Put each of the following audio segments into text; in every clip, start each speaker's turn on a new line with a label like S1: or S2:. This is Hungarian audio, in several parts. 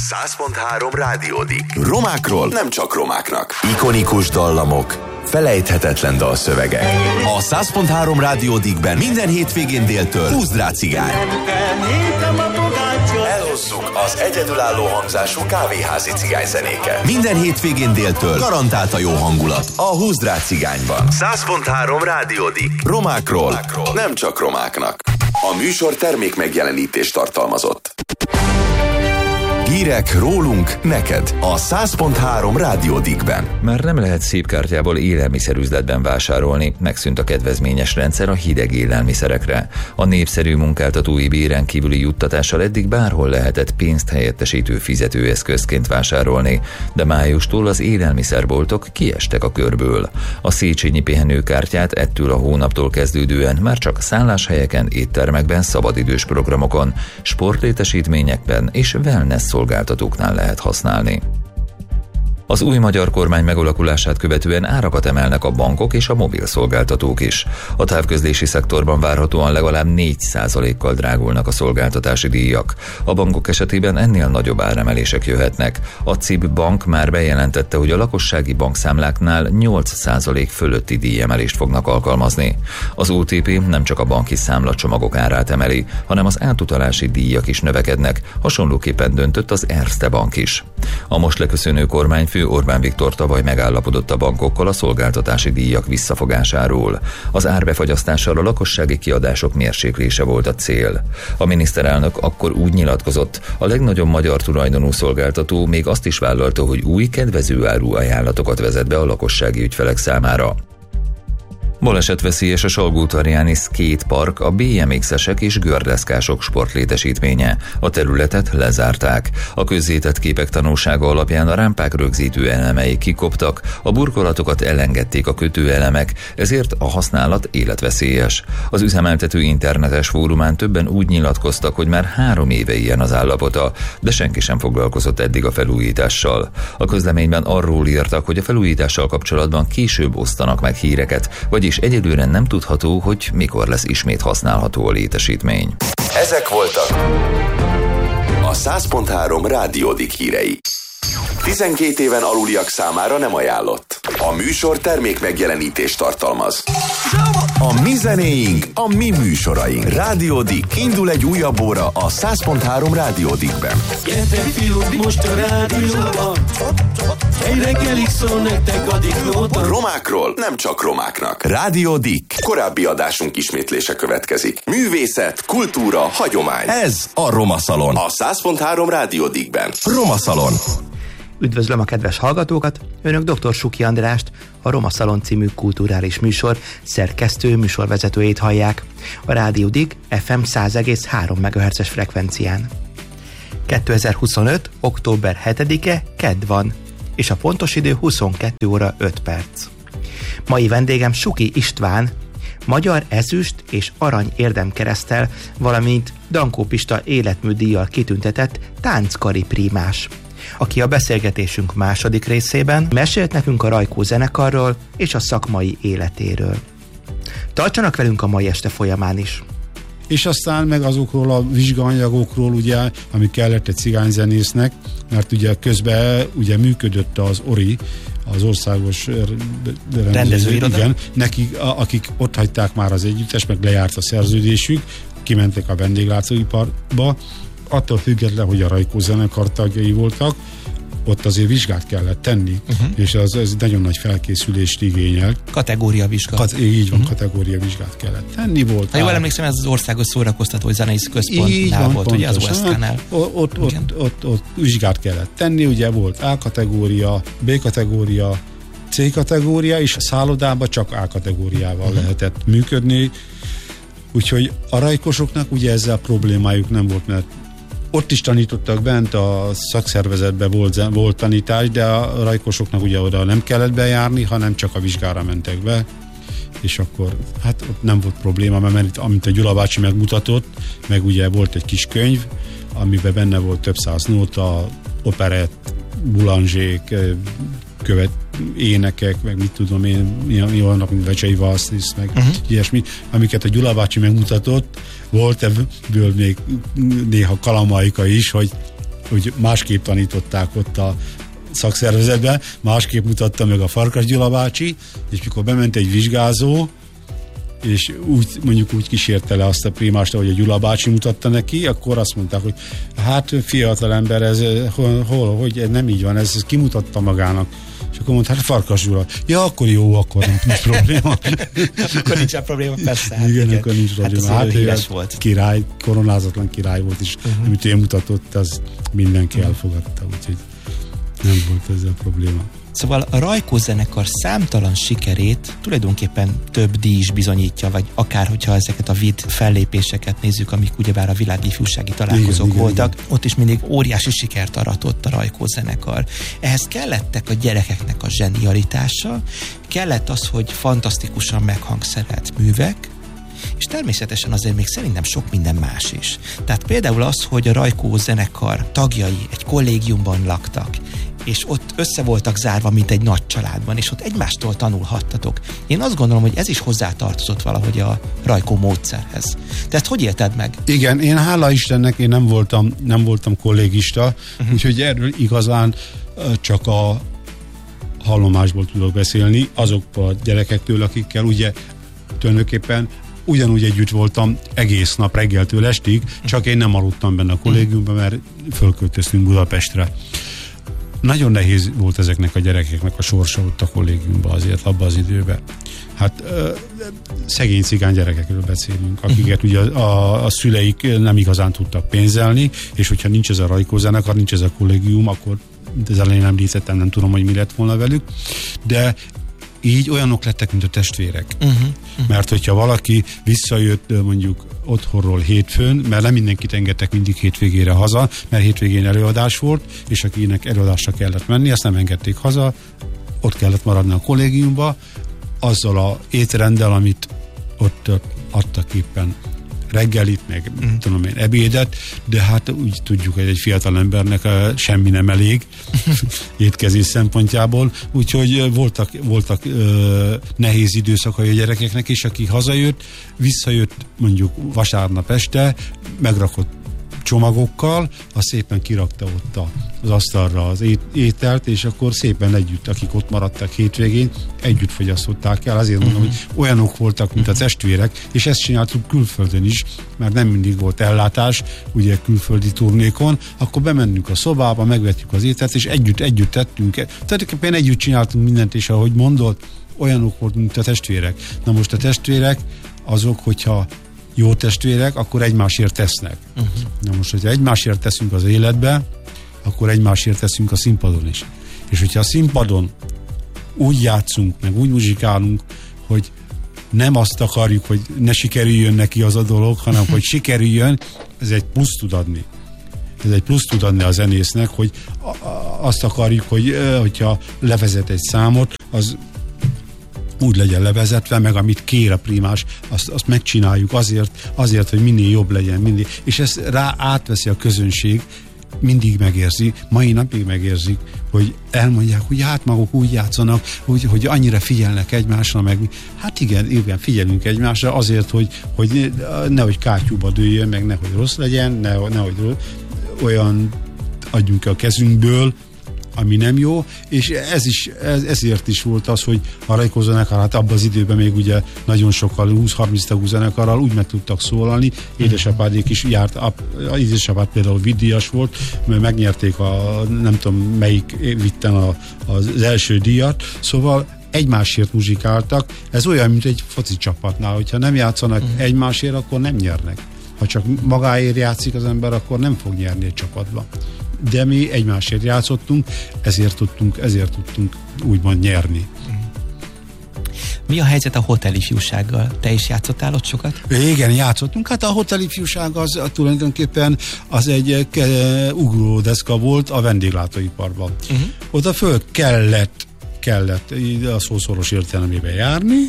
S1: 100.3 Rádiódik. Romákról nem csak romáknak. Ikonikus dallamok, felejthetetlen dalszövegek. A 100.3 Rádiódikben minden hétvégén déltől Húzdrácigány. Elhozzuk az egyedülálló hangzású kávéházi cigányzenéket. Minden hétvégén déltől garantált a jó hangulat a Húzdrácigányban. 100.3 Rádiódik. Romákról nem csak romáknak. A műsor termék megjelenítést tartalmazott. Hírek rólunk neked a 100.3 Rádiódikben.
S2: Már nem lehet szépkártyából élelmiszerüzletben vásárolni, megszűnt a kedvezményes rendszer a hideg élelmiszerekre. A népszerű munkáltatói béren kívüli juttatással eddig bárhol lehetett pénzt helyettesítő fizetőeszközként vásárolni, de májustól az élelmiszerboltok kiestek a körből. A Széchenyi pihenőkártyát ettől a hónaptól kezdődően már csak szálláshelyeken, éttermekben, szabadidős programokon, sportlétesítményekben és wellness szolgáltatóknál lehet használni. Az új magyar kormány megalakulását követően árakat emelnek a bankok és a mobil szolgáltatók is. A távközlési szektorban várhatóan legalább 4%-kal drágulnak a szolgáltatási díjak. A bankok esetében ennél nagyobb áremelések jöhetnek. A CIB bank már bejelentette, hogy a lakossági bankszámláknál 8% fölötti díjemelést fognak alkalmazni. Az OTP nem csak a banki számlacsomagok árát emeli, hanem az átutalási díjak is növekednek. Hasonlóképpen döntött az Erste Bank is. A most leköszönő kormányfő Orbán Viktor tavaly megállapodott a bankokkal a szolgáltatási díjak visszafogásáról. Az árbefagyasztással a lakossági kiadások mérséklése volt a cél. A miniszterelnök akkor úgy nyilatkozott, a legnagyobb magyar tulajdonú szolgáltató még azt is vállalta, hogy új kedvező áru ajánlatokat vezet be a lakossági ügyfelek számára. Balesetveszélyes a Salgótarjáni skatepark, a BMX-esek és gördeszkások sportlétesítménye. A területet lezárták. A közzétett képek tanúsága alapján a rámpák rögzítő elemei kikoptak, a burkolatokat elengedték a kötőelemek, ezért a használat életveszélyes. Az üzemeltető internetes fórumán többen úgy nyilatkoztak, hogy már 3 éve ilyen az állapota, de senki sem foglalkozott eddig a felújítással. A közleményben arról írtak, hogy a felújítással kapcsolatban később osztanak meg híreket, vagyis egyelőre nem tudható, hogy mikor lesz ismét használható a létesítmény.
S1: Ezek voltak a 100.3 Rádiódik hírei. 12 éven aluliak számára nem ajánlott. A műsor termék megjelenítést tartalmaz. A mi zenéink, a mi műsoraink. Rádiódik. Indul egy újabb óra a 100.3 Rádiódikben.
S3: Gyertek fiúk, most a rádióban. Egy reggelig szól nektek a diklóta.
S1: Romákról nem csak romáknak. Rádiódik. Korábbi adásunk ismétlése következik. Művészet, kultúra, hagyomány. Ez a Roma Szalon. A 100.3 Rádiódikben. Roma Szalon.
S4: Üdvözlöm a kedves hallgatókat! Önök dr. Suki Andrást, a Roma Szalon című kulturális műsor szerkesztő műsorvezetőjét hallják. A Rádió Dig FM 100,3 MHz-es frekvencián. 2025. október 7-e kedd van, és a pontos idő 22 óra 5 perc. Mai vendégem Suki István, magyar ezüst és arany érdemkereszttel, valamint Dankó Pista életműdíjjal kitüntetett tánckari prímás, aki a beszélgetésünk második részében mesélt nekünk a Rajkó zenekarról és a szakmai életéről. Tartsanak velünk a mai este folyamán is!
S5: És aztán meg azokról a vizsgaanyagokról, ugye, ami kellett egy cigányzenésznek, mert ugye közben ugye működött az ORI, az országos rendezőiroda. Igen, nekik, akik ott hagyták már az együttes, meg lejárt a szerződésük, kimentek a vendéglátóiparba, attól független, hogy a Rajkó zenekar tagjai voltak, ott azért vizsgát kellett tenni, és ez nagyon nagy felkészülést igényel.
S6: Kategória vizsga.
S5: Így van, kategória vizsgát kellett tenni. Volt.
S6: Ha jól emlékszem, ez az Országos Szórakoztató Zenész Központnál volt, ugye az OSZK-nál.
S5: Ott vizsgát kellett tenni, ugye volt A kategória, B kategória, C kategória, és a szállodában csak A kategóriával lehetett működni. Úgyhogy a rajkosoknak ugye ezzel problémájuk nem volt, mert ott is tanítottak bent, a szakszervezetben volt tanítás, de a rajkosoknak ugye oda nem kellett bejárni, hanem csak a vizsgára mentek be, és akkor hát ott nem volt probléma, mert amint a Gyula bácsi megmutatott, meg ugye volt egy kis könyv, amiben benne volt több száz nóta, operett, boulangék, énekek, meg mit tudom én, mi vannak, mint Vecsei Valsznisz, meg ilyesmi, amiket a Gyula bácsi megmutatott. Volt ebből még néha kalamajka is, hogy hogy másképp tanították ott a szakszervezetben, másképp mutatta meg a Farkas Gyula bácsi, és mikor bement egy vizsgázó, és úgy kísérte le azt a primást, ahogy a Gyula bácsi mutatta neki, akkor azt mondták, hogy hát fiatalember, ez hogy nem így van, ez kimutatta magának. És akkor mondta, hát Farkas Gyula. Ja, akkor jó, akkor nincs probléma.
S6: Akkor nincs probléma, persze.
S5: Hát igen, akkor nincs probléma.
S6: Hát volt.
S5: Király, koronázatlan király volt is. Amit ő mutatott, az mindenki elfogadta, úgyhogy nem volt ezzel probléma.
S6: Szóval a Rajkó zenekar számtalan sikerét tulajdonképpen több díj is bizonyítja, vagy akár, hogyha ezeket a VID fellépéseket nézzük, amik ugyebár a világi ifjúsági találkozók voltak, igen. Ott is mindig óriási sikert aratott a Rajkó zenekar. Ehhez kellettek a gyerekeknek a zsenialitása, kellett az, hogy fantasztikusan meghangszerelt művek, és természetesen azért még szerintem sok minden más is. Tehát például az, hogy a Rajkó zenekar tagjai egy kollégiumban laktak, és ott össze voltak zárva, mint egy nagy családban, és ott egymástól tanulhattatok. Én azt gondolom, hogy ez is hozzátartozott valahogy a Rajkó módszerhez. Te ezt hogy élted meg?
S5: Igen, én hála Istennek, én nem voltam kollégista, úgyhogy erről igazán csak a hallomásból tudok beszélni, azokkal a gyerekektől, akikkel ugye tulajdonképpen ugyanúgy együtt voltam egész nap reggeltől estig, csak én nem aludtam benne a kollégiumban, mert fölköltöztünk Budapestre. Nagyon nehéz volt ezeknek a gyerekeknek a sorsa ott a kollégiumban azért abban az időben. Hát szegény cigány gyerekekről beszélünk, akiket ugye a szüleik nem igazán tudtak pénzelni, és hogyha nincs ez a Rajkó zenekar, nincs ez a kollégium, akkor az elején említettem, nem tudom, hogy mi lett volna velük, de így olyanok lettek, mint a testvérek. Mert hogyha valaki visszajött mondjuk otthonról hétfőn, mert nem mindenkit engedtek mindig hétvégére haza, mert hétvégén előadás volt, és akinek előadásra kellett menni, azt nem engedték haza, ott kellett maradni a kollégiumba, azzal a étrenddel, amit ott adtak éppen reggelit, meg tudom én, ebédet, de hát úgy tudjuk, hogy egy fiatal embernek semmi nem elég étkezés szempontjából, úgyhogy voltak nehéz időszakai a gyerekeknek, és aki hazajött, visszajött mondjuk vasárnap este, megrakott csomagokkal, azt szépen kirakta ott az asztalra az ételt, és akkor szépen együtt, akik ott maradtak hétvégén, együtt fogyasztották el. Azért mondom, hogy olyanok voltak, mint a testvérek, és ezt csináltuk külföldön is, mert nem mindig volt ellátás, ugye külföldi turnékon, akkor bementünk a szobába, megvettük az ételt, és együtt tettünk. Tehát együtt csináltunk mindent, és ahogy mondod, olyanok volt, mint a testvérek. Na most a testvérek azok, hogyha jó testvérek, akkor egymásért tesznek. Na most, hogyha egymásért teszünk az életbe, akkor egymásért teszünk a színpadon is. És hogyha a színpadon úgy játszunk, meg úgy muzsikálunk, hogy nem azt akarjuk, hogy ne sikerüljön neki az a dolog, hanem hogy sikerüljön, ez egy plusz tud adni. Ez egy plusz tud adni a zenésznek, hogy azt akarjuk, hogy hogyha levezet egy számot, az úgy legyen levezetve, meg amit kér a primás, azt megcsináljuk azért, hogy minél jobb legyen, és ezt rá átveszi a közönség, mindig megérzi, mai napig megérzik, hogy elmondják, hogy hát maguk úgy játszanak, hogy annyira figyelnek egymásra, meg hát igen, figyelünk egymásra azért, hogy nehogy kátyúba dőljön, meg nehogy rossz legyen, nehogy olyan adjunk ki a kezünkből, ami nem jó, és ezért is volt az, hogy a Rajkó zenekar, hát abban az időben még ugye nagyon sokkal 20-30 tagú zenekarral úgy meg tudtak szólalni, édesapádék is járt, édesapád például vidíjas volt, mert megnyerték nem tudom melyik vitten az első díjat, szóval egymásért muzsikáltak, ez olyan, mint egy foci csapatnál, hogyha nem játszanak egymásért, akkor nem nyernek. Ha csak magáért játszik az ember, akkor nem fog nyerni egy csapatban. De mi egymásért játszottunk, ezért tudtunk úgymond nyerni.
S6: Mi a helyzet a hotelifjúsággal? Te is játszottál ott sokat?
S5: Igen, játszottunk. Hát a hotelifjúság az tulajdonképpen az egy ugródeszka volt a vendéglátóiparban. Oda föl kellett a szószoros értelemében járni,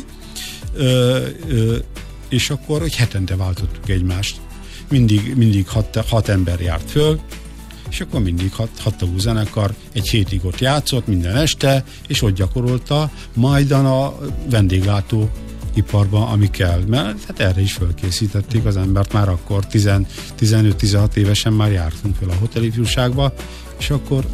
S5: és akkor hogy hetente váltottuk egymást. Mindig hat ember járt föl, és akkor mindig hat tagú zenekar egy hétig ott játszott minden este, és ott gyakorolta, majdan a vendéglátó iparban, ami kell. Mert hát erre is fölkészítették az embert már akkor, 15-16 évesen már jártunk fel a hotelifjúságba, és akkor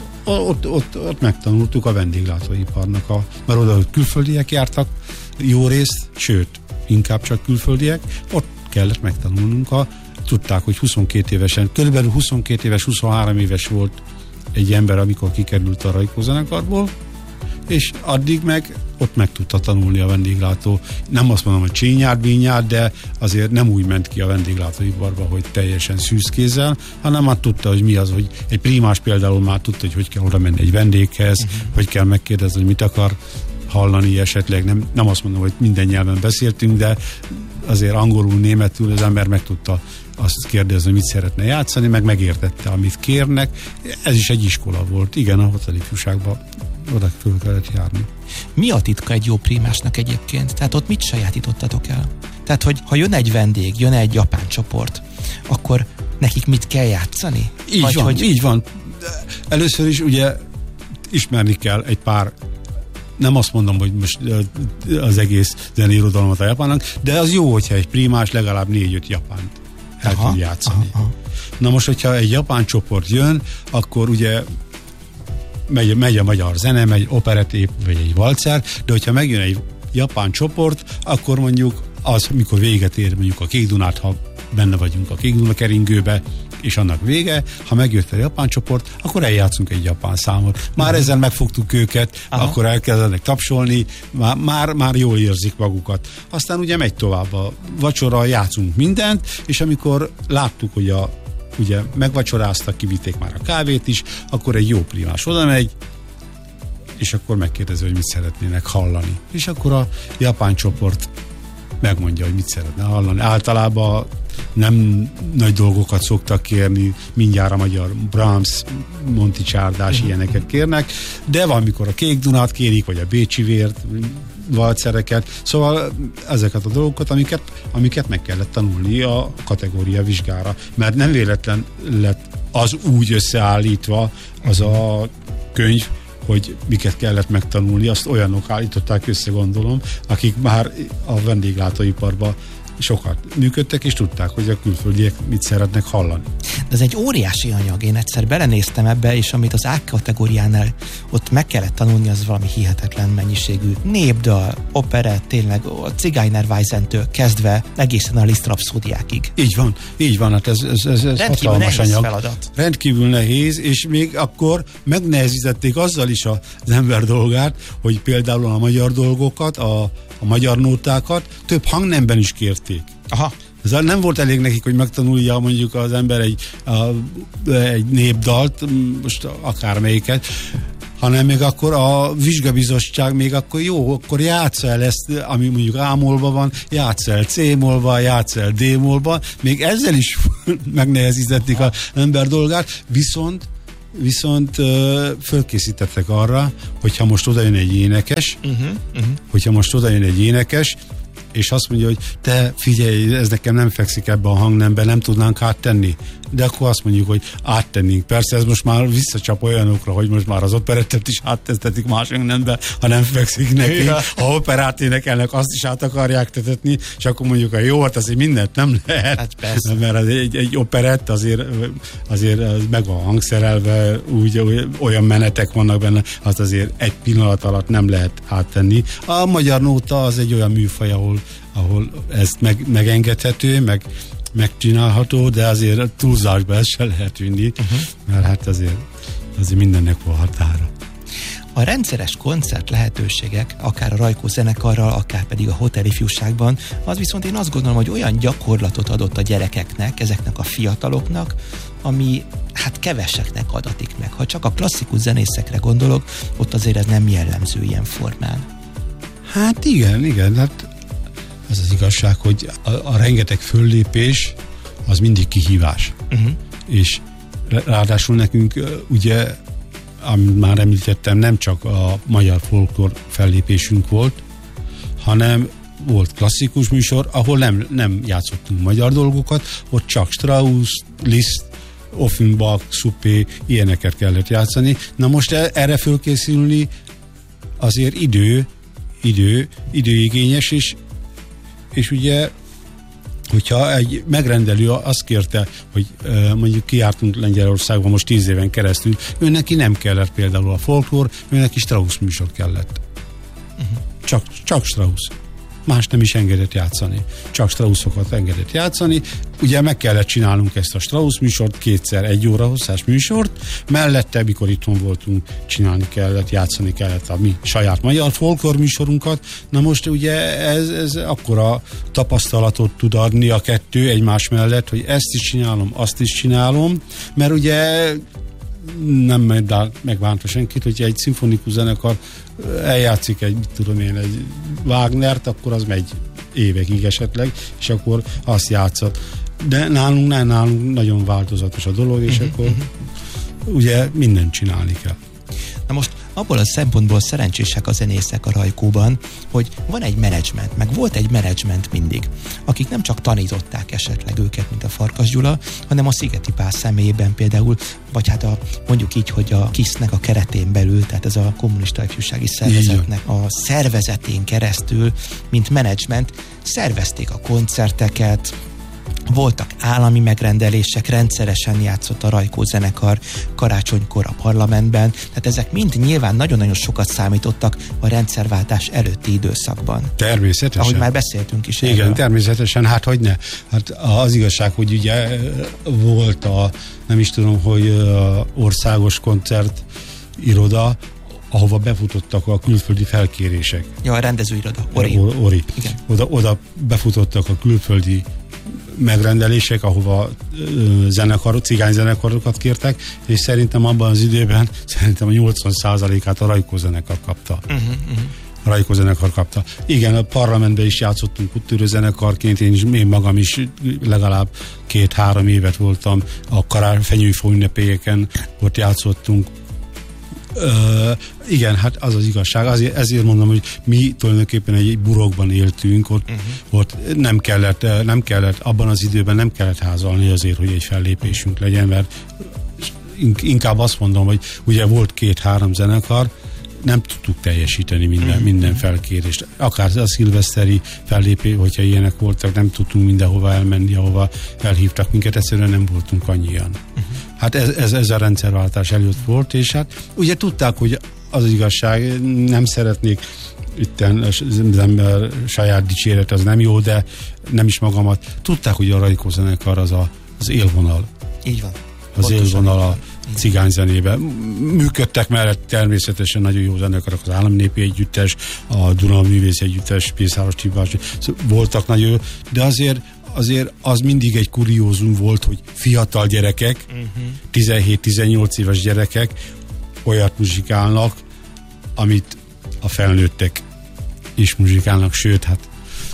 S5: ott megtanultuk a vendéglátóiparnak, mert oda külföldiek jártak jó részt, sőt, inkább csak külföldiek, ott kellett megtanulnunk tudták, hogy 22 évesen, körülbelül 22 éves, 23 éves volt egy ember, amikor kikerült a Rajkó zenekarból, és addig meg ott meg tudta tanulni a vendéglátó. Nem azt mondom, hogy csínyát, de azért nem úgy ment ki a vendéglátóiparba, hogy teljesen szűzkézzel, hanem már tudta, hogy mi az, hogy egy primás például már tudta, hogy kell oda menni egy vendéghez, hogy kell megkérdezni, hogy mit akar hallani esetleg. Nem azt mondom, hogy minden nyelven beszéltünk, de azért angolul, németül az ember meg tudta azt kérdezni, hogy mit szeretne játszani, meg megértette, amit kérnek. Ez is egy iskola volt. Igen, a hotelifjúságban oda föl kellett járni.
S6: Mi a titka egy jó primásnak egyébként? Tehát ott mit sajátítottatok el? Tehát, hogy ha jön egy vendég, jön egy japán csoport, akkor nekik mit kell játszani?
S5: Így van. Először is ugye ismerni kell egy pár, nem azt mondom, hogy most az egész zeneirodalmat a japánnak, de az jó, hogyha egy primás legalább 4-5 japánt el tud játszani. Na most, hogyha egy japán csoport jön, akkor ugye megy a magyar zene, megy operetép, vagy egy valcer, de hogyha megjön egy japán csoport, akkor mondjuk az, mikor véget ér mondjuk a Kék Dunát, ha benne vagyunk a Kék Duna keringőbe, és annak vége, ha megjött a japán csoport, akkor eljátszunk egy japán számot. Már ezzel megfogtuk őket, akkor elkezdenek tapsolni, már jól érzik magukat. Aztán ugye megy tovább a vacsora, játszunk mindent, és amikor láttuk, hogy ugye megvacsoráztak, kivitték már a kávét is, akkor egy jó primás oda megy, és akkor megkérdezi, hogy mit szeretnének hallani. És akkor a japán csoport megmondja, hogy mit szeretne hallani. Általában nem nagy dolgokat szoktak kérni, mindjárt a magyar Brahms, Monti Csárdás, ilyeneket kérnek, de van, mikor a Kék Dunát kérik, vagy a Bécsi Vért, valcereket, szóval ezeket a dolgokat, amiket meg kellett tanulni a kategória vizsgára, mert nem véletlen lett az úgy összeállítva az a könyv, hogy miket kellett megtanulni, azt olyanok állították össze, gondolom, akik már a vendéglátóiparban sokat működtek, és tudták, hogy a külföldiek mit szeretnek hallani.
S6: De ez egy óriási anyag. Én egyszer belenéztem ebbe, és amit az A kategóriánál ott meg kellett tanulni, az valami hihetetlen mennyiségű népdal, operett, tényleg a Zigeunerweisentől kezdve egészen a Liszt rapszódiákig.
S5: Így van, hát ez hatalmas anyag.
S6: Feladat.
S5: Rendkívül nehéz, és még akkor megnehezítették azzal is az ember dolgát, hogy például a magyar dolgokat, a magyar nótákat több hangnemben is kérték.
S6: Aha.
S5: Ez nem volt elég nekik, hogy megtanulja mondjuk az ember egy népdalt, most akármelyiket, hanem még akkor a vizsgabizottság még akkor jó, akkor játsza el ezt, ami mondjuk A-molba van, játsza el C-molba, játsza el D-molba, még ezzel is megnehezítették az ember dolgát, viszont fölkészítettek arra, hogyha most oda jön egy énekes, és azt mondja, hogy te figyelj, ez nekem nem fekszik ebbe a hangnembe, nem tudnánk áttenni. De akkor azt mondjuk, hogy áttennénk. Persze ez most már visszacsap olyanokra, hogy most már az operettet is áttesztetik más hangnembe, ha nem fekszik neki. Ja. Ha operát énekelnek, azt is át akarják tetetni, és akkor mondjuk, hogy jó, hát azért mindent nem lehet. Hát persze. Mert egy operett azért meg van hangszerelve, úgy olyan menetek vannak benne, azt azért egy pillanat alatt nem lehet áttenni. A magyar nóta az egy olyan műfaj, ahol ezt megengedhető, megcsinálható, de azért túlzásba ezt se lehet vinni, mert hát azért mindennek van határa.
S6: A rendszeres koncert lehetőségek, akár a Rajkó zenekarral, akár pedig a hotelifjúságban, az viszont én azt gondolom, hogy olyan gyakorlatot adott a gyerekeknek, ezeknek a fiataloknak, ami hát keveseknek adatik meg. Ha csak a klasszikus zenészekre gondolok, ott azért ez nem jellemző ilyen formán.
S5: Hát igen, hát az az igazság, hogy a rengeteg föllépés az mindig kihívás. És ráadásul nekünk ugye, amit már említettem, nem csak a magyar folklór fellépésünk volt, hanem volt klasszikus műsor, ahol nem játszottunk magyar dolgokat, ott csak Strauss, Liszt, Offenbach, Suppé, ilyeneket kellett játszani. Na most erre fölkészülni azért időigényes, és és ugye hogyha egy megrendelő azt kérte, hogy mondjuk kijártunk Lengyelországban most 10 éven keresztül, ő neki nem kellett például a folklór, ő neki Strauss műsor kellett. Csak Strauss. Más nem is engedett játszani. Csak Straussokat engedett játszani. Ugye meg kellett csinálnunk ezt a Strauss műsort, 2x 1 óra hosszás műsort, mellette, mikor itthon voltunk, csinálni kellett, játszani kellett a mi saját magyar folklór műsorunkat. Na most ugye ez akkora tapasztalatot tud adni a kettő egymás mellett, hogy ezt is csinálom, azt is csinálom, mert ugye nem megbánta senkit, hogyha egy szimfonikus zenekar eljátszik egy Wagnert, akkor az megy évekig esetleg, és akkor azt játszott. De nálunk nagyon változatos a dolog, és akkor ugye mindent csinálni kell.
S6: Na most abból a szempontból szerencsések a zenészek a Rajkóban, hogy van egy menedzsment, meg volt egy menedzsment mindig, akik nem csak tanították esetleg őket, mint a Farkas Gyula, hanem a Szigeti Pál személyében például, vagy hát mondjuk így, hogy a KISZ-nek a keretén belül, tehát ez a Kommunista Ifjúsági Szervezetnek a szervezetén keresztül, mint menedzsment, szervezték a koncerteket, voltak állami megrendelések, rendszeresen játszott a Rajkó zenekar karácsonykor a parlamentben, tehát ezek mind nyilván nagyon-nagyon sokat számítottak a rendszerváltás előtti időszakban.
S5: Természetesen.
S6: Ahogy már beszéltünk is
S5: erről. Igen, természetesen, hát hogyne. Hát az igazság, hogy ugye volt nem is tudom, hogy országos koncert iroda, ahova befutottak a külföldi felkérések.
S6: Ja, a rendezőiroda.
S5: Ori. Oda befutottak a külföldi megrendelések, ahova cigányzenekarokat kértek, és szerintem abban az időben a 80%-át a Rajkó zenekar kapta. A Rajkó zenekar kapta. Igen, a parlamentben is játszottunk úttörő zenekarként, én magam is legalább 2-3 évet voltam a fenyőfa ünnepélyeken, ott játszottunk. Igen, hát az az igazság. Ezért mondom, hogy mi tulajdonképpen egy burokban éltünk, ott nem kellett, abban az időben nem kellett házalni azért, hogy egy fellépésünk legyen, mert inkább azt mondom, hogy ugye volt 2-3 zenekar, nem tudtuk teljesíteni minden felkérést. Akár a szilveszteri fellépés, hogyha ilyenek voltak, nem tudtunk mindenhova elmenni, ahova felhívtak minket, egyszerűen nem voltunk annyian. Hát ez a rendszerváltás előtt volt, és hát ugye tudták, hogy az igazság, nem szeretnék itten az ember saját dicséret, az nem jó, de nem is magamat. Tudták, hogy a Rajkó zenekar az élvonal.
S6: Így van.
S5: Az élvonal a cigányzenében. Működtek mellett természetesen nagyon jó zenekarok, az Állami Népi Együttes, a Duna Művészi Együttes, Pészáros Csibás, voltak nagyon jó, de azért az mindig egy kuriózum volt, hogy fiatal gyerekek, 17-18 éves gyerekek olyat muzsikálnak, amit a felnőttek is muzsikálnak, sőt, hát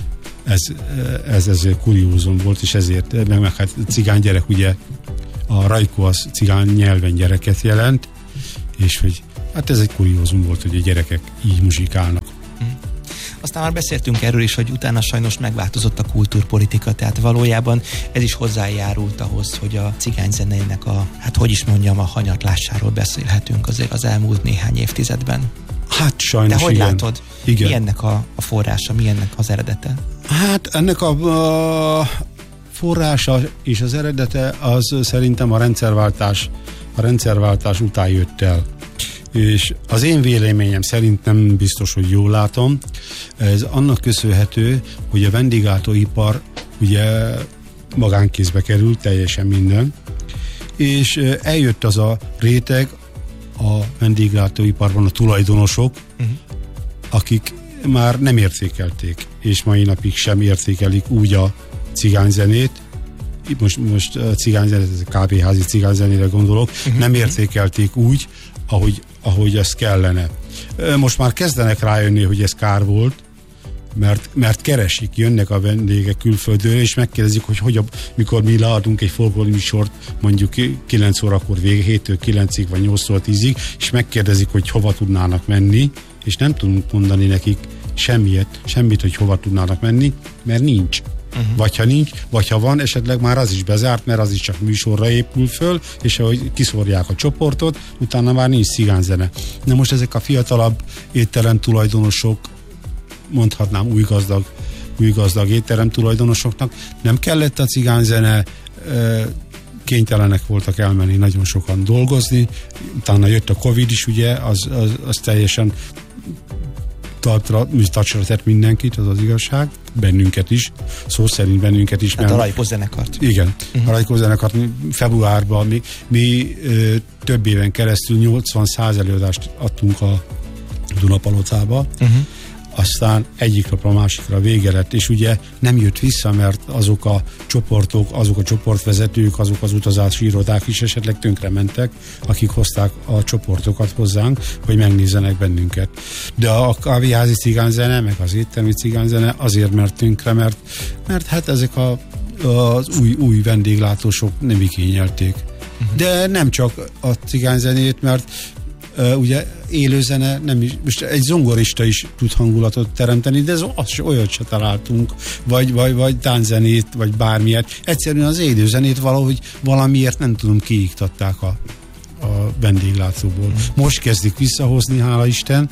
S5: ez kuriózum volt, és ezért, meg hát cigány gyerek, ugye a Rajkó az cigány nyelven gyereket jelent, és hogy hát ez egy kuriózum volt, hogy a gyerekek így muzsikálnak.
S6: Aztán már beszéltünk erről is, hogy utána sajnos megváltozott a kultúrpolitika, tehát valójában ez is hozzájárult ahhoz, hogy a cigányzenének a hanyatlásáról beszélhetünk azért az elmúlt néhány évtizedben.
S5: Hát sajnos.
S6: De hogy
S5: igen.
S6: látod? Igen. Mi ennek a forrása, mi ennek az eredete?
S5: Hát ennek a forrása és az eredete az szerintem a rendszerváltás után jött el. És az én véleményem szerint, nem biztos, hogy jól látom, ez annak köszönhető, hogy a vendéglátóipar ugye magánkézbe került, teljesen minden, és eljött az a réteg a vendéglátóiparban, a tulajdonosok, akik már nem értékelték, és mai napig sem értékelik úgy a cigányzenét, most a cigányzenét, ez a kávéházi cigányzenére gondolok, nem értékelték úgy, ahogy ez kellene. Most már kezdenek rájönni, hogy ez kár volt, mert keresik, jönnek a vendégek külföldről, és megkérdezik, hogy mikor mi leadunk egy folklórműsort, mondjuk 9 órakor vége, 7-től 9-ig, vagy 8-tól 10-ig, és megkérdezik, hogy hova tudnának menni, és nem tudunk mondani nekik semmit, hogy hova tudnának menni, mert nincs. Vagy ha nincs, vagy ha van, esetleg már az is bezárt, mert az is csak műsorra épül föl, és ahogy kiszórják a csoportot, utána már nincs cigányzene. Na most ezek a fiatalabb étterem tulajdonosok, mondhatnám új gazdag új gazdag étterem tulajdonosoknak. Nem kellett a cigányzene, kénytelenek voltak elmenni nagyon sokan dolgozni, utána jött a Covid is, ugye, az teljesen tacsra tett mindenkit, az az igazság, bennünket is, szó szerint bennünket is.
S6: Hát a Rajkó zenekart.
S5: Igen, a Rajkó zenekart februárban mi több éven keresztül 80-100 előadást adtunk a Dunapalotába, aztán egyik napra a másikra vége lett, és ugye nem jött vissza, mert azok a csoportok, azok a csoportvezetők, azok az utazási irodák is esetleg tönkrementek, akik hozták a csoportokat hozzánk, hogy megnézzenek bennünket. De a kávéházi cigányzene, meg az éttermi cigányzene azért mert tönkre, mert hát ezek az új vendéglátósok nem igényelték. De nem csak a cigányzenét, mert ugye élőzene nem is, most egy zongorista is tud hangulatot teremteni, de olyat se találtunk, vagy tánczenét, vagy bármilyet. Egyszerűen az élőzenét valahogy valamiért nem tudom, kiiktatták a vendéglátóból. Most kezdik visszahozni, hála Isten,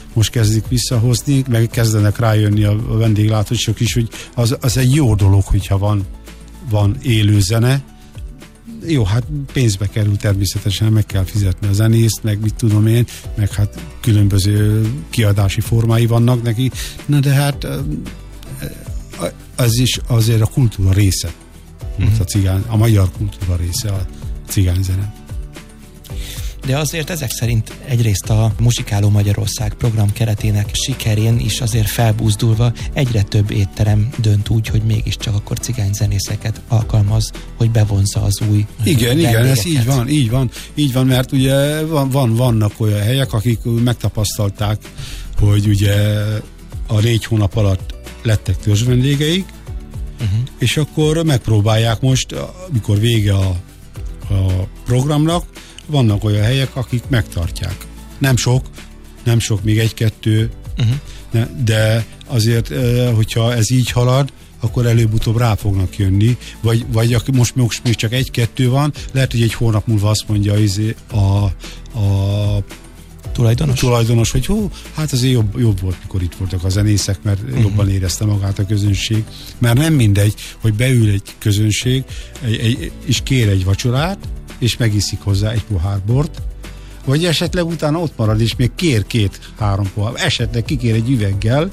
S5: meg kezdenek rájönni a vendéglátósok is, hogy az egy jó dolog, hogyha van élőzene. Jó, hát pénzbe kerül természetesen, meg kell fizetni a zenészt, meg mit tudom én, meg hát különböző kiadási formái vannak neki, na de hát az is azért a kultúra része, a magyar kultúra része a cigányzene.
S6: De azért ezek szerint egyrészt a Muzsikáló Magyarország program keretének sikerén is azért felbúzdulva egyre több étterem dönt úgy, hogy mégiscsak akkor cigányzenészeket alkalmaz, hogy bevonza az új
S5: Igen, ez így van, mert ugye vannak olyan helyek, akik megtapasztalták, hogy ugye a 4 hónap alatt lettek törzsvendégeik, és akkor megpróbálják most, amikor vége a programnak, vannak olyan helyek, akik megtartják. Nem sok, még 1-2, de azért, hogyha ez így halad, akkor előbb-utóbb rá fognak jönni, vagy most még csak 1-2 van, lehet, hogy 1 hónap múlva azt mondja a tulajdonos, hogy hát azért jobb volt, mikor itt voltak a zenészek, mert jobban érezte magát a közönség. Mert nem mindegy, hogy beül egy közönség, és kér egy vacsorát, és megiszik hozzá egy pohár bort, vagy esetleg utána ott marad, és még kér 2-3 pohár, esetleg kikér egy üveggel,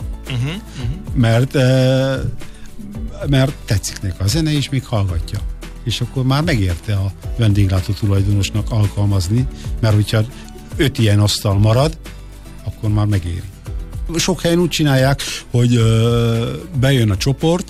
S5: mert tetszik neki a zene, és még hallgatja. És akkor már megérte a vendéglátó tulajdonosnak alkalmazni, mert hogyha 5 ilyen asztal marad, akkor már megéri. Sok helyen úgy csinálják, hogy bejön a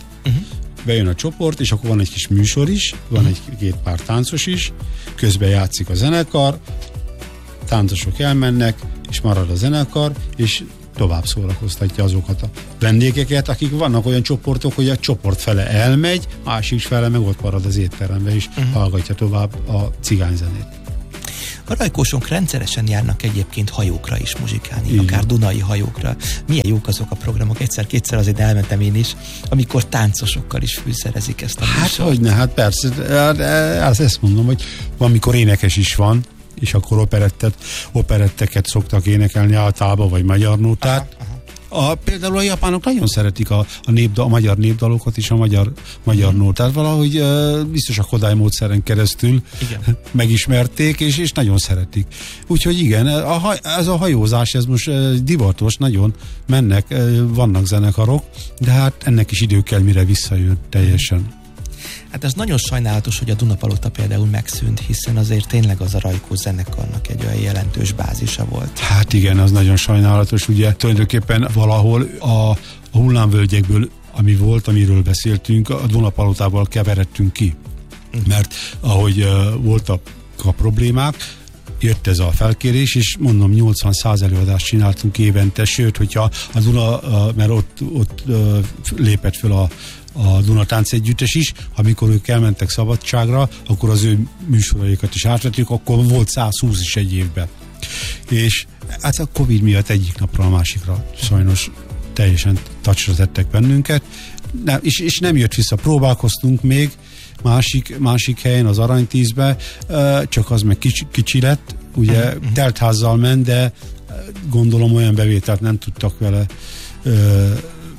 S5: csoport, és akkor van egy kis műsor is, van egy-két pár táncos is, közben játszik a zenekar, táncosok elmennek, és marad a zenekar, és tovább szórakoztatja azokat a vendégeket, akik vannak olyan csoportok, hogy a csoport fele elmegy, másik fele meg ott marad az étteremben, és hallgatja tovább a cigányzenét.
S6: A rajkósok rendszeresen járnak egyébként hajókra is muzsikálni, akár dunai hajókra. Milyen jók azok a programok? Egyszer-kétszer azért elmentem én is, amikor táncosokkal is fűszerezik ezt a műsort.
S5: Hát hogyne, hát persze, ezt mondom, hogy amikor énekes is van, és akkor operetteket szoktak énekelni általában, vagy magyar nótát. Például a japánok nagyon szeretik a magyar népdalokat és a magyar nótát. Valahogy biztos a Kodály módszeren keresztül megismerték, és nagyon szeretik. Úgyhogy igen, ez a hajózás, ez most divatos, nagyon mennek, vannak zenekarok, de hát ennek is idő kell, mire visszajön teljesen.
S6: Hát ez nagyon sajnálatos, hogy a Dunapalota például megszűnt, hiszen azért tényleg az a Rajkó zenekarnak egy olyan jelentős bázisa volt.
S5: Hát igen, az nagyon sajnálatos, ugye tulajdonképpen valahol a hullámvölgyekből, ami volt, amiről beszéltünk, a Dunapalotával keveredtünk ki. Mert ahogy voltak a problémák, jött ez a felkérés, és mondom, 80-100 előadást csináltunk évente, sőt, hogyha a Duna, mert ott lépett föl a Duna Táncegyüttes is, amikor ők elmentek szabadságra, akkor az ő műsoraikat is átvettük, akkor volt 120 is egy évben. És hát a Covid miatt egyik napra a másikra sajnos teljesen tacsra tettek bennünket, és nem jött vissza, próbálkoztunk még másik helyen, az Aranytízbe, csak az meg kicsi lett, ugye teltházzal ment, de gondolom olyan bevételt nem tudtak vele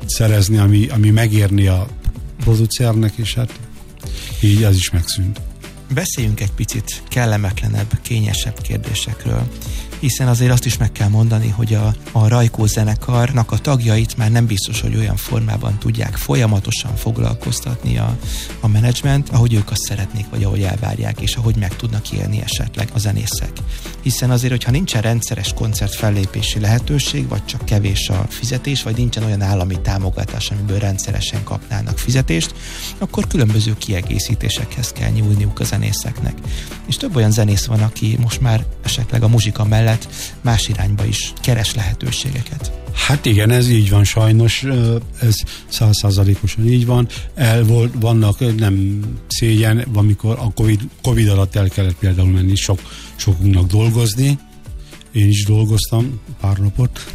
S5: szerezni, ami megérni a producernek, és hát így az is megszűnt.
S6: Beszéljünk egy picit kellemetlenebb, kényesebb kérdésekről, hiszen azért azt is meg kell mondani, hogy a Rajkó zenekarnak a tagjait már nem biztos, hogy olyan formában tudják folyamatosan foglalkoztatni a menedzsment, ahogy ők azt szeretnék, vagy ahogy elvárják, és ahogy meg tudnak élni esetleg a zenészek. Hiszen azért, hogyha nincsen rendszeres koncert fellépési lehetőség, vagy csak kevés a fizetés, vagy nincsen olyan állami támogatás, amiből rendszeresen kapnának fizetést, akkor különböző kiegészítésekhez kell nyúlniuk a zenészeknek. És több olyan zenész van, aki most már esetleg a muzsika mellett más irányba is keres lehetőségeket.
S5: Hát igen, ez így van sajnos, ez 100%-osan így van. Vannak, nem szégyen, amikor a Covid alatt el kellett például menni sokunknak dolgozni. Én is dolgoztam pár napot,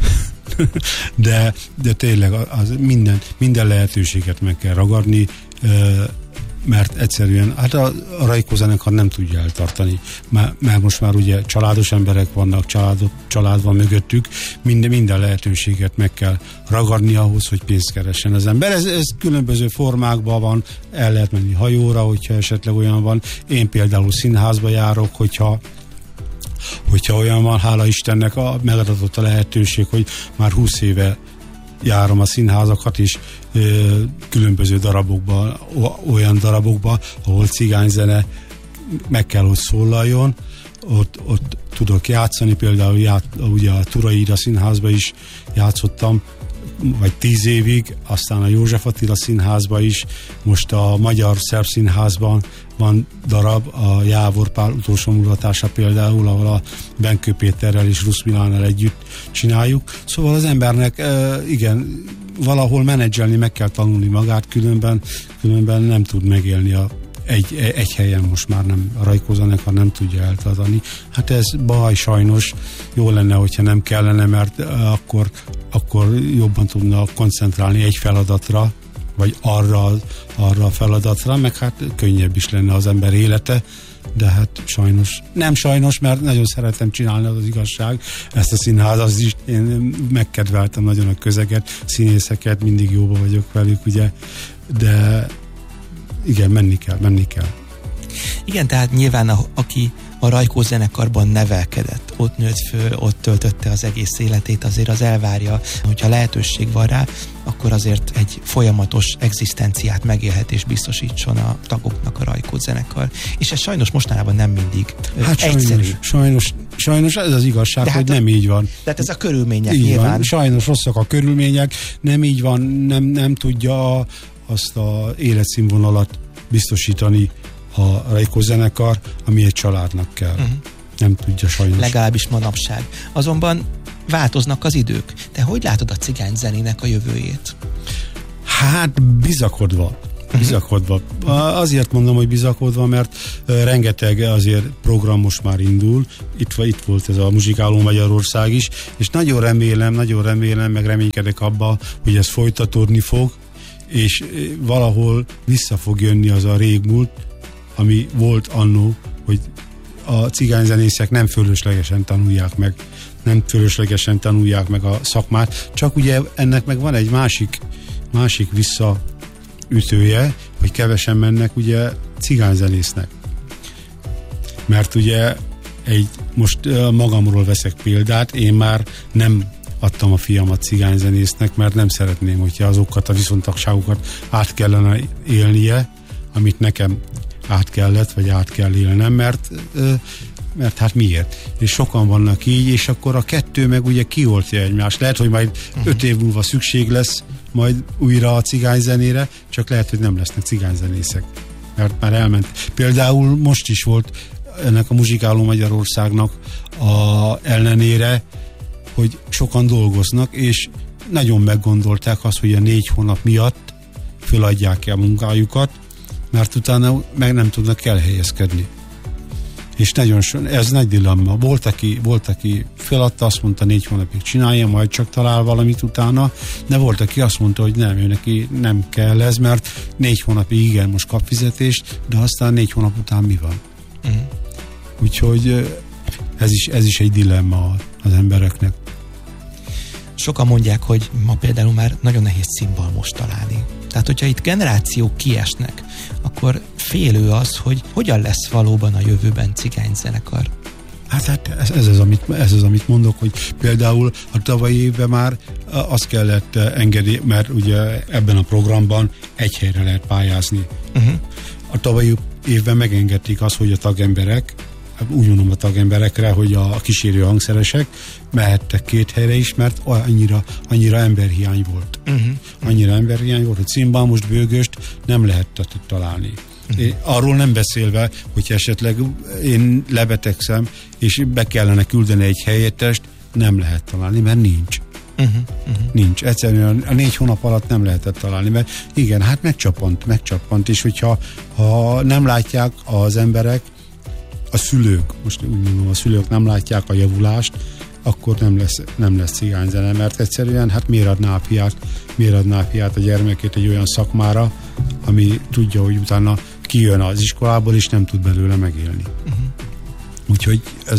S5: de tényleg minden lehetőséget meg kell ragadni, mert egyszerűen, hát a Rajkó zenekar nem tudja eltartani, mert most már ugye családos emberek vannak, család van mögöttük, minden lehetőséget meg kell ragadni ahhoz, hogy pénzt keressen az ember. Ez különböző formákban van, el lehet menni hajóra, hogyha esetleg olyan van. Én például színházba járok, hogyha olyan van, hála Istennek megadatott a lehetőség, hogy már 20 éve járom a színházakat is, különböző darabokba, olyan darabokba, ahol cigányzene meg kell, hogy szólaljon, ott tudok játszani, például ugye a Turaida színházba is játszottam, vagy 10 évig, aztán a József Attila színházba is, most a Magyar Szerb Színházban van darab, a Jávor Pál utolsó mulatása például, ahol a Benkő Péterrel és Rusz Milánnal együtt csináljuk. Szóval az embernek igen, valahol menedzselni meg kell tanulni magát, különben nem tud megélni egy helyen most már nem, a Rajkó zenekar nem tudja eltartani. Hát ez baj sajnos, jó lenne, hogyha nem kellene, mert akkor jobban tudna koncentrálni egy feladatra, vagy arra a feladatra, meg hát könnyebb is lenne az ember élete, de hát nem sajnos, mert nagyon szeretem csinálni, az igazság. Ezt a színházat is én megkedveltem nagyon a közeget, színészeket, mindig jóba vagyok velük, ugye, de igen, menni kell.
S6: Igen, tehát nyilván aki a Rajkó zenekarban nevelkedett, ott nőtt föl, ott töltötte az egész életét, azért az elvárja, hogyha lehetőség van rá, akkor azért egy folyamatos egzisztenciát, megélhetést biztosítson a tagoknak a Rajkó zenekar. És ez sajnos mostanában nem mindig egyszerű.
S5: Sajnos ez az igazság, hogy nem így van.
S6: Tehát ez a körülmények
S5: így
S6: nyilván.
S5: Van, sajnos rosszak a körülmények, nem így van, nem tudja azt az életszínvonalat biztosítani a Rajkó zenekar, ami egy családnak kell. Nem tudja sajnos.
S6: Legalábbis manapság. Azonban változnak az idők. Te hogy látod a cigány zenének a jövőjét?
S5: Hát bizakodva. Azért mondom, hogy bizakodva, mert rengeteg azért program most már indul. Itt volt ez a Muzsikáló Magyarország is, és nagyon remélem, meg reménykedek abba, hogy ez folytatódni fog, és valahol vissza fog jönni az a régmúlt, ami volt annó, hogy a cigányzenészek nem fölöslegesen tanulják meg a szakmát, csak ugye ennek meg van egy másik visszaütője, hogy kevesen mennek ugye cigányzenésznek. Mert ugye most magamról veszek példát, én már nem adtam a fiamat cigányzenésznek, mert nem szeretném, hogyha azokat a viszontagságokat át kellene élnie, amit nekem át kellett, vagy át kell élnem, mert hát miért? És sokan vannak így, és akkor a kettő meg ugye kioltja egymást. Lehet, hogy majd 5 év múlva szükség lesz majd újra a cigányzenére, csak lehet, hogy nem lesznek cigányzenészek. Mert már elment. Például most is volt ennek a Muzsikáló Magyarországnak ellenére, hogy sokan dolgoznak, és nagyon meggondolták azt, hogy a 4 hónap miatt föladják el munkájukat, mert utána meg nem tudnak elhelyezkedni. És ez nagy dilemma. Volt, aki feladta, azt mondta 4 hónapig csinálja, majd csak talál valamit utána, de volt, aki azt mondta, hogy nem, ő neki nem kell ez, mert 4 hónapig igen, most kap fizetést, de aztán 4 hónap után mi van? Úgyhogy ez is egy dilemma az embereknek.
S6: Sokan mondják, hogy ma például már nagyon nehéz cimbalmost találni. Tehát, hogyha itt generációk kiesnek, akkor félő az, hogy hogyan lesz valóban a jövőben cigányzenekar.
S5: Hát ez az, amit mondok, hogy például a tavalyi évben már azt kellett engedni, mert ugye ebben a programban egy helyre lehet pályázni. A tavalyi évben megengedték azt, hogy a tagemberek, úgy mondom a tagemberekre, hogy a kísérő hangszeresek mehettek 2 helyre is, mert annyira emberhiány volt. Annyira emberhiány volt, hogy cimbalmost, bőgöst nem lehetett találni. Arról nem beszélve, hogy esetleg én lebetegszem, és be kellene küldeni egy helyettest, nem lehet találni, mert nincs. Nincs. Egyszerűen a 4 hónap alatt nem lehetett találni, mert igen, hát megcsappant, és hogyha nem látják az emberek, a szülők, most úgy mondom, a szülők nem látják a javulást, akkor nem lesz cigányzene, mert egyszerűen hát miért adná fiát a gyermekét egy olyan szakmára, ami tudja, hogy utána kijön az iskolából, és nem tud belőle megélni. Úgyhogy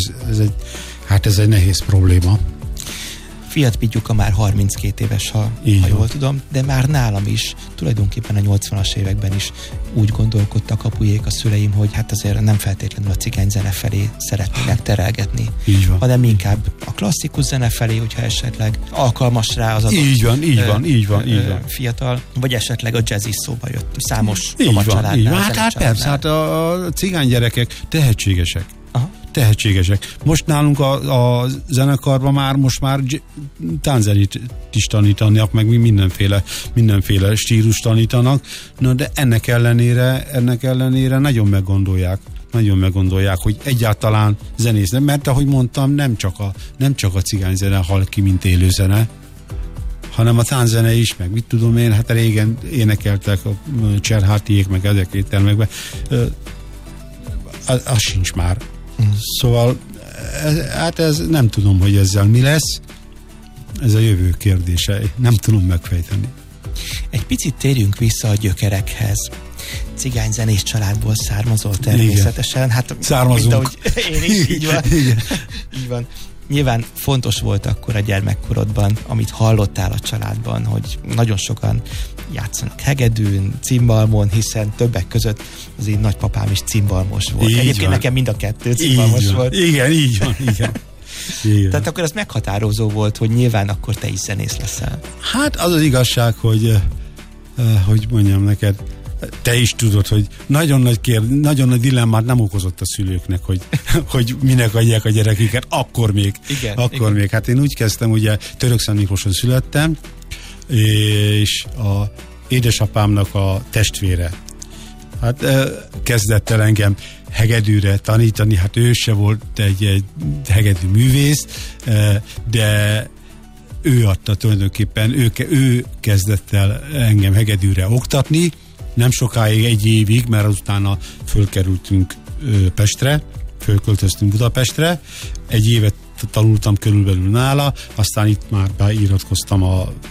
S5: ez egy nehéz probléma.
S6: Fiat Pityuka már 32 éves, ha jól tudom, de már nálam is, tulajdonképpen a 80-as években is úgy gondolkodtak apujék, a szüleim, hogy hát azért nem feltétlenül a cigányzene felé szeretnének terelgetni, hanem inkább a klasszikus zene felé, hogyha esetleg alkalmas rá az adott
S5: így van.
S6: fiatal, vagy esetleg a jazz is szóba jött számos roma családnál.
S5: Hát persze, hát a cigány gyerekek tehetségesek. Tehetségesek. Most nálunk a zenekarban most már tánzenét is tanítanak, meg mindenféle stílus tanítanak, de ennek ellenére nagyon meggondolják, hogy egyáltalán zenésznek, mert ahogy mondtam, nem csak a cigányzene hal ki, mint élőzene, hanem a tánzene is, meg mit tudom én, hát régen énekeltek a Cserhátiék, meg ezek éttermekben. Az sincs már. Szóval hát ez nem tudom, hogy ezzel mi lesz. Ez a jövő kérdése. Nem tudom megfejteni.
S6: Egy picit térjünk vissza a gyökerekhez. Cigányzenés családból származol természetesen.
S5: Igen.
S6: Hát
S5: származunk.
S6: Én is, így van. Így van. Nyilván fontos volt akkor a gyermekkorodban, amit hallottál a családban, hogy nagyon sokan játszanak hegedűn, cimbalmon, hiszen többek között az én nagypapám is cimbalmos volt.
S5: Így
S6: Egyébként
S5: van.
S6: Nekem mind a 2 cimbalmos volt.
S5: Igen, így van.
S6: Tehát akkor ez meghatározó volt, hogy nyilván akkor te is zenész leszel.
S5: Hát az igazság, hogy mondjam neked, te is tudod, hogy nagyon nagy dilemmát nem okozott a szülőknek, hogy minek adják a gyerekeket, akkor még. Igen. Hát én úgy kezdtem, ugye Törökszentmiklóson születtem, és a édesapámnak a testvére. Hát kezdett el engem hegedűre tanítani, hát ő se volt egy hegedű művész, de ő adta tulajdonképpen, ő kezdett el engem hegedűre oktatni, nem sokáig, 1 évig, mert utána fölkerültünk Pestre, fölköltöztünk Budapestre, 1 évet tanultam körülbelül nála, aztán itt már beiratkoztam a